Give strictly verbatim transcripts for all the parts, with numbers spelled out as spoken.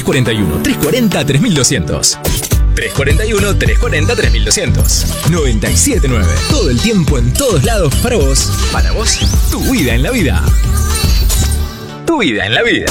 cuatro uno, tres cuatro cero, tres mil doscientos. tres cuatro uno, tres cuatro cero, tres mil doscientos. noventa y siete nueve. Todo el tiempo, en todos lados, para vos. Para vos, tu vida en la vida. Tu vida en la vida.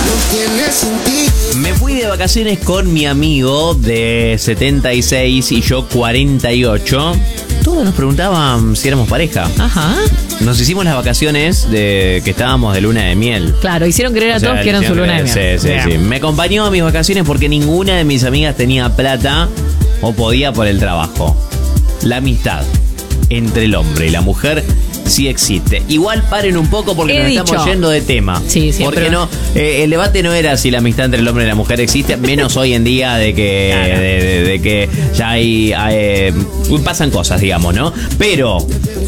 Me fui de vacaciones con mi amigo de setenta y seis y yo cuarenta y ocho. Todos nos preguntaban si éramos pareja. Ajá. Nos hicimos las vacaciones de que estábamos de luna de miel. Claro, hicieron creer a O sea, todos que eran su luna de miel. Sí, sí, Bien. sí. Me acompañó a mis vacaciones porque ninguna de mis amigas tenía plata o podía por el trabajo. La amistad entre el hombre y la mujer sí existe. Igual paren un poco porque He nos dicho. estamos yendo de tema. Sí, sí, Porque pero- no, eh, el debate no era si la amistad entre el hombre y la mujer existe, menos hoy en día de que Claro. de, de- de que ya hay, eh, pasan cosas, digamos, ¿no? Pero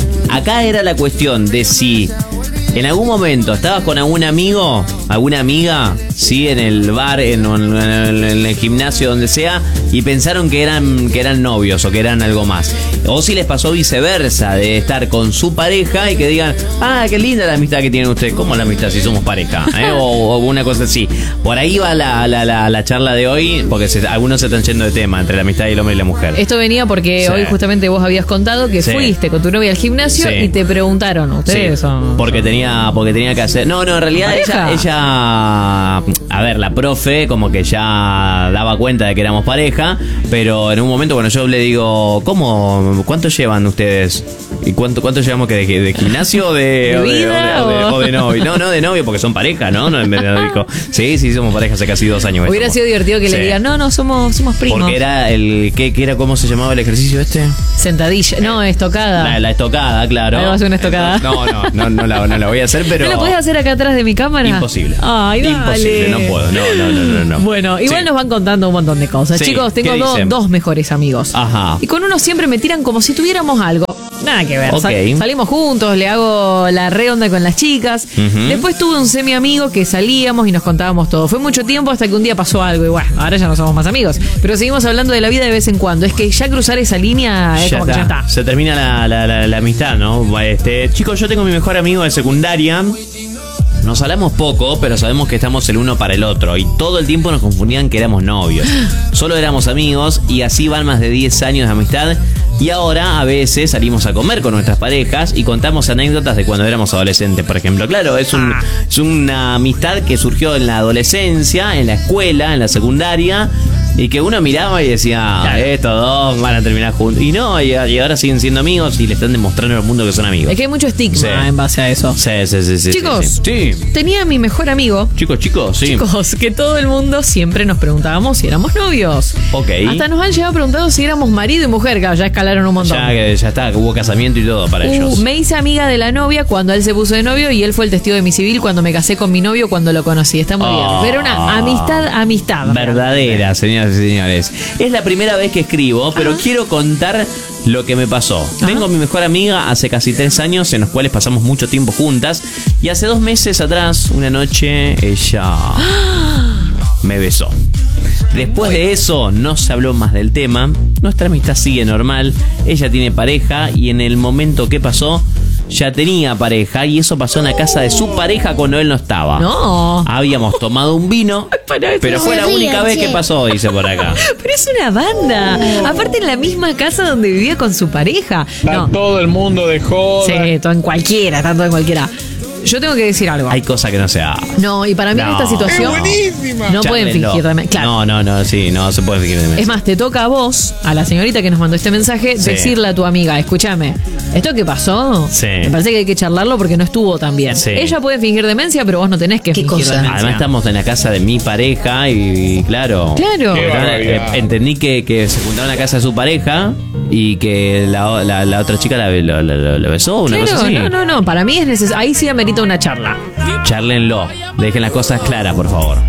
acá era la cuestión de si en algún momento estabas con algún amigo, alguna amiga, sí, en el bar, en, en- en el gimnasio, donde sea, y pensaron que eran, que eran novios o que eran algo más. O si les pasó viceversa, de estar con su pareja y que digan, ah, qué linda la amistad que tienen ustedes. ¿Cómo la amistad si somos pareja? ¿Eh? O, o una cosa así. Por ahí va la, la, la, la charla de hoy, porque se- algunos se están yendo de tema entre la amistad y el hombre y la mujer. Esto venía porque Sí. hoy justamente vos habías contado que Sí. fuiste con tu novia al gimnasio Sí. y te preguntaron, ¿ustedes Sí, son...? porque tenía, porque tenía que hacer. No, no, en realidad ella, ¿Pareja? ella, a ver, la profe como que ya daba cuenta de que éramos pareja, pero en un momento cuando yo le digo, ¿cómo? ¿Cuánto llevan ustedes? ¿Y cuánto, cuánto llevamos que de, de gimnasio o de, ¿De o de, vida o de- o de- o? o de novio? No, no de novio porque son pareja, ¿no? No, me dijo, sí, sí, somos pareja hace casi dos años. Hubiera somos. sido divertido que Sí. le digan, no, no, somos, somos primos. Porque era el, ¿qué, qué era, cómo se llamaba el ejercicio este? Sentadilla, no, estocada. La, la estocada, claro. Ahí va a ser una estocada. No, no, no, no, la, no la voy a hacer, pero... ¿No lo podés hacer acá atrás de mi cámara? Imposible. Ay, dale. Imposible, no puedo. No, no, no, no, no. Bueno, igual Sí. nos van contando un montón de cosas. Sí, Chicos, tengo ¿qué do- dicen? dos mejores amigos. Ajá. Y con uno siempre me tiran como si tuviéramos algo. Nada que ver. Ok. Sal- salimos juntos, le hago la re onda con las chicas. Ujú. Después tuve un semi amigo que salíamos y nos contábamos todo. Fue mucho tiempo hasta que un día pasó algo y bueno, ahora ya no somos más amigos. Pero seguimos hablando de la vida de vez en cuando. Es que ya cruzar esa línea es como que ya está. Se termina la, la, la, la amistad, ¿no? Este, chicos, yo tengo mi mejor amigo de secundaria. Nos hablamos poco, pero sabemos que estamos el uno para el otro. Y todo el tiempo nos confundían que éramos novios. Solo éramos amigos y así van más de diez años de amistad. Y ahora a veces salimos a comer con nuestras parejas y contamos anécdotas de cuando éramos adolescentes, por ejemplo. Claro, es, un, es una amistad que surgió en la adolescencia, en la escuela, en la secundaria. Y que uno miraba y decía, Claro. estos dos van a terminar juntos. Y no, y, y ahora siguen siendo amigos y le están demostrando al mundo que son amigos. Es que hay mucho estigma Sí. en base a eso. Sí, sí, sí, sí. Chicos. Sí. sí. Tenía a mi mejor amigo. Chicos, chicos, sí. Chicos, que todo el mundo siempre nos preguntábamos si éramos novios. Ok. Hasta nos han llegado preguntando si éramos marido y mujer, claro, ya escalaron un montón. Ya, que ya está, hubo casamiento y todo para Uh, ellos. me hice amiga de la novia cuando él se puso de novio y él fue el testigo de mi civil cuando me casé con mi novio cuando lo conocí. Está muy Oh. bien. Pero una amistad, amistad. Verdadera, señoras y señores. Es la primera vez que escribo, pero quiero contar lo que me pasó. Tengo a mi mejor amiga hace casi tres años, en los cuales pasamos mucho tiempo juntas. Y hace dos meses atrás, una noche, ella me besó. Después de eso, no se habló más del tema. Nuestra amistad sigue normal. Ella tiene pareja y en el momento que pasó, ya tenía pareja. Y eso pasó en la casa de su pareja cuando él no estaba. No. Habíamos tomado un vino, Pará, pero no fue se la única rían, vez che. que pasó, dice por acá. Pero es una banda. Aparte en la misma casa donde vivía con su pareja. Está No. todo el mundo de joda. Sí, todo en cualquiera, está todo en cualquiera. Yo tengo que decir algo. Hay cosas que no se hacen. No, y para mí en No. esta situación ¡Es buenísima! no pueden Chárlenlo. fingir demencia. Claro. No, no, no, sí, no se puede fingir demencia. Es más, te toca a vos, a la señorita que nos mandó este mensaje, Sí. decirle a tu amiga, escúchame, ¿esto que pasó? Sí. Me parece que hay que charlarlo porque no estuvo tan bien. Sí. Ella puede fingir demencia, pero vos no tenés que ¿Qué fingir cosa? demencia. Además estamos en la casa de mi pareja y, y claro. Claro. Qué Eh, barbaridad. entendí que, que se juntaron en la casa de su pareja y que la, la, la otra chica la, la- la- la besó, una cosa Claro, así. no, no, no, para mí es necesario, ahí sí amerita una charla. Charlenlo, dejen las cosas claras, por favor.